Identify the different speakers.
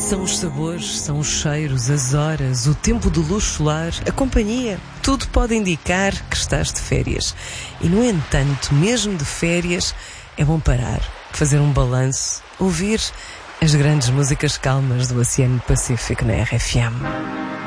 Speaker 1: São os sabores, são os cheiros, as horas, o tempo do luz solar, a companhia. Tudo pode indicar que estás de férias. E, no entanto, mesmo de férias, é bom parar, fazer um balanço, ouvir as grandes músicas calmas do Oceano Pacífico na RFM.